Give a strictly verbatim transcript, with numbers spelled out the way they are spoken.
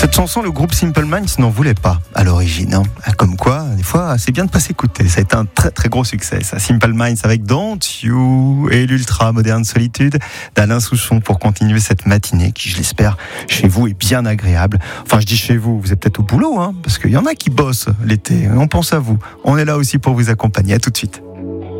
Cette chanson, le groupe Simple Minds n'en voulait pas à l'origine. Hein. Comme quoi, des fois, c'est bien de pas s'écouter. Ça a été un très très gros succès. Ça. Simple Minds avec Don't You et l'ultra moderne solitude d'Alain Souchon pour continuer cette matinée qui, je l'espère, chez vous est bien agréable. Enfin, je dis chez vous, vous êtes peut-être au boulot, hein, parce qu'il y en a qui bossent l'été. On pense à vous. On est là aussi pour vous accompagner. À tout de suite.